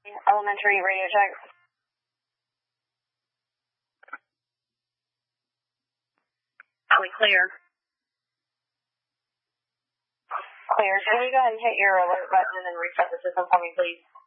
Elementary radio check. We clear. Clear. Can you go ahead and hit your alert button and then reset the system for me, please?